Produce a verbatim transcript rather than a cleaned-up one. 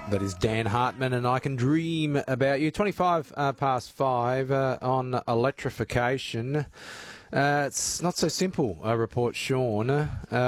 That is Dan Hartman, and I Can Dream About You. twenty-five uh, past five uh, on electrification. Uh, it's not so simple, uh, reports Sean. Uh,